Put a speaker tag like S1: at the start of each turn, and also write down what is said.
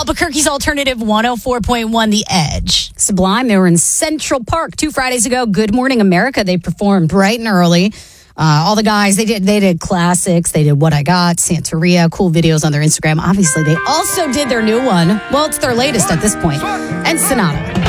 S1: Albuquerque's Alternative 104.1 The Edge.
S2: Sublime, they were in Central Park 2 Fridays ago. Good Morning America, they performed bright and early. All the guys, they did classics. They did What I Got, Santeria, cool videos on their Instagram. Obviously, they also did their new one. Well, it's their latest at this point. And Sonata.